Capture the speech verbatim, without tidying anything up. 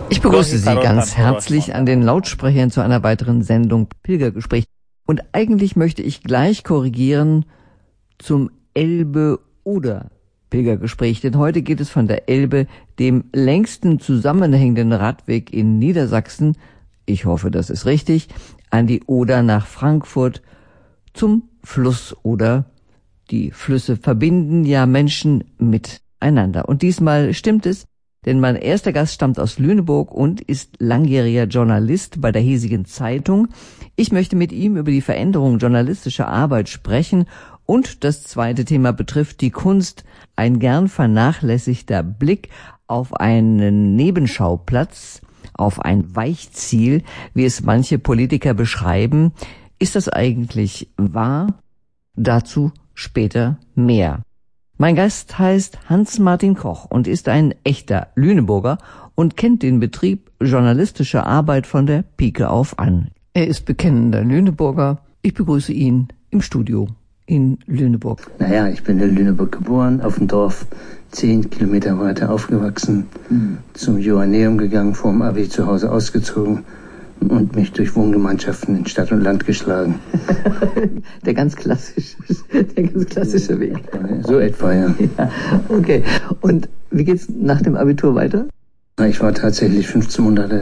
Ich begrüße Sie ganz herzlich an den Lautsprechern zu einer weiteren Sendung Pilgergespräch. Und eigentlich möchte ich gleich korrigieren zum Elbe-Oder-Pilgergespräch. Denn heute geht es von der Elbe, dem längsten zusammenhängenden Radweg in Niedersachsen, ich hoffe, das ist richtig, an die Oder nach Frankfurt zum Fluss Oder. Die Flüsse verbinden ja Menschen miteinander. Und diesmal stimmt es, denn mein erster Gast stammt aus Lüneburg und ist langjähriger Journalist bei der hiesigen Zeitung. Ich möchte mit ihm über die Veränderung journalistischer Arbeit sprechen und das zweite Thema betrifft die Kunst, ein gern vernachlässigter Blick auf einen Nebenschauplatz, auf ein Weichziel, wie es manche Politiker beschreiben. Ist das eigentlich wahr? Dazu später mehr. Mein Gast heißt Hans-Martin Koch und ist ein echter Lüneburger und kennt den Betrieb journalistischer Arbeit von der Pike auf an. Er ist bekennender Lüneburger. Ich begrüße ihn im Studio in Lüneburg. Naja, ich bin in Lüneburg geboren, auf dem Dorf, zehn Kilometer weiter aufgewachsen, mhm. zum Johanneum gegangen, vorm Abi zu Hause ausgezogen und mich durch Wohngemeinschaften in Stadt und Land geschlagen. Der ganz klassische, der ganz klassische Weg. So etwa, ja. Ja. Okay. Und wie geht's nach dem Abitur weiter? Ich war tatsächlich fünfzehn Monate